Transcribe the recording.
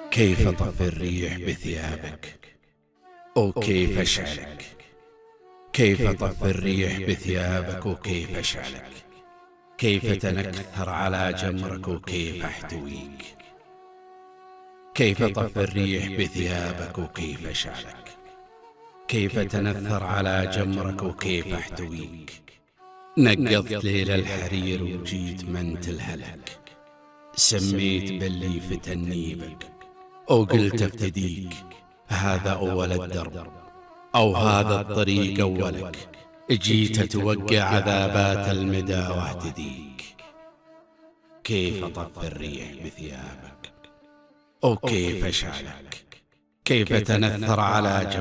كيف طف الريح بثيابك وكيف أشعلك. كيف طف الريح بثيابك وكيف أشعلك. كيف تنكثر على جمرك وكيف أحتويك. كيف طف الريح بثيابك وكيف أشعلك. كيف تنثر على جمرك وكيف أحتويك. نقضت ليل الحرير وجيت منت الهلك. سميت بالليفة النيبك وقلت افتديك. هذا أول الدرب أو هذا الطريق أولك. جيت توقع عذابات المدى واهتديك. كيف طف الريح بثيابك وكيف أشعلك. كيف تنثر على